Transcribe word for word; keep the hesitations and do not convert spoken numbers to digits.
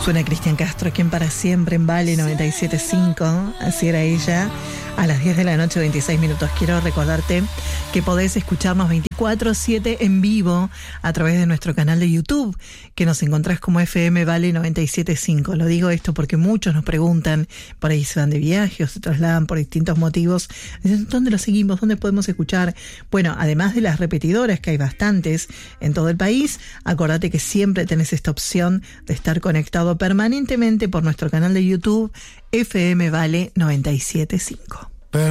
Suena Cristian Castro, quien para siempre en Vale noventa y siete punto cinco, así era ella, a las diez de la noche, veintiséis minutos. Quiero recordarte que podés escucharnos veinticuatro siete en vivo a través de nuestro canal de YouTube, que nos encontrás como F M Vale noventa y siete punto cinco. Lo digo esto porque muchos nos preguntan, por ahí se van de viaje o se trasladan por distintos motivos. Dicen, ¿dónde lo seguimos? ¿Dónde podemos escuchar? Bueno, además de las repetidoras, que hay bastantes en todo el país, acordate que siempre tenés esta opción de estar conectado permanentemente por nuestro canal de YouTube F M Vale noventa y siete punto cinco.